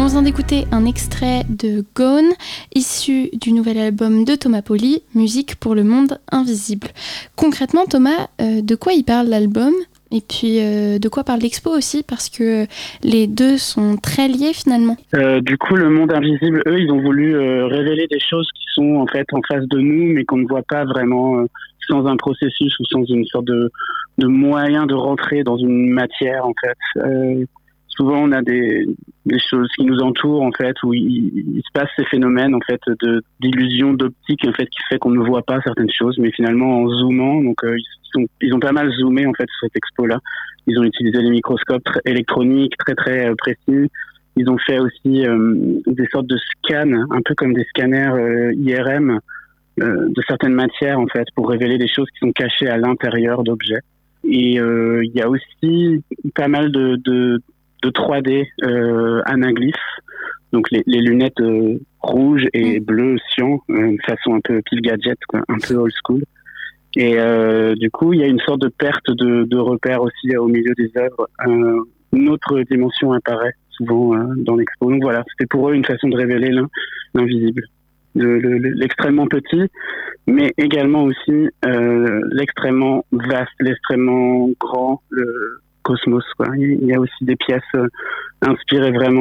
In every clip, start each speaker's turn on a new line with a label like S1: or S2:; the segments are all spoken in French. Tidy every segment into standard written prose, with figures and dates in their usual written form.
S1: On vient d'écouter un extrait de Gone, issu du nouvel album de Thomas Poli, Musique pour le monde invisible. Concrètement, Thomas, de quoi il parle l'album ? Et puis, de quoi parle l'expo aussi ? Parce que les deux sont très liés finalement.
S2: Du coup, le monde invisible, eux, ils ont voulu révéler des choses qui sont en fait en face de nous, mais qu'on ne voit pas vraiment sans un processus ou sans une sorte de moyen de rentrer dans une matière en fait. Souvent, on a des choses qui nous entourent en fait, où il se passe ces phénomènes en fait d'illusion d'optique en fait qui fait qu'on ne voit pas certaines choses, mais finalement en zoomant, donc ils ont pas mal zoomé en fait sur cette expo-là. Ils ont utilisé des microscopes électroniques très très précis. Ils ont fait aussi des sortes de scans, un peu comme des scanners IRM de certaines matières en fait, pour révéler des choses qui sont cachées à l'intérieur d'objets. Et il y a aussi pas mal de 3D anaglyphes, donc les lunettes rouges et bleues cyan, une façon un peu pile gadget, quoi, un peu old school. Et du coup, il y a une sorte de perte de repères aussi au milieu des œuvres. Une autre dimension apparaît souvent dans l'expo. Donc voilà, c'était pour eux une façon de révéler l'invisible. L'extrêmement petit, mais également aussi l'extrêmement vaste, l'extrêmement grand, le cosmos, quoi. Il y a aussi des pièces inspirées vraiment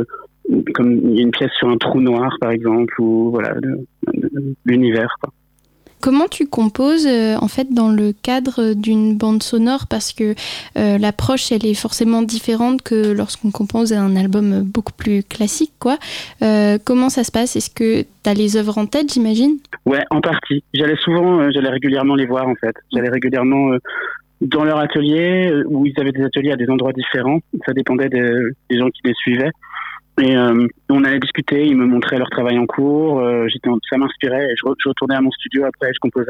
S2: comme il y a une pièce sur un trou noir, par exemple, ou voilà, l'univers, quoi.
S1: Comment tu composes en fait dans le cadre d'une bande sonore, parce que l'approche elle est forcément différente que lorsqu'on compose un album beaucoup plus classique, quoi. Comment ça se passe ? Est-ce que tu as les œuvres en tête, j'imagine ?
S2: Ouais, en partie. J'allais régulièrement les voir en fait. J'allais régulièrement dans leur atelier, où ils avaient des ateliers à des endroits différents. Ça dépendait des gens qui les suivaient. Et on allait discuter, ils me montraient leur travail en cours, ça m'inspirait, et je retournais à mon studio après, je composais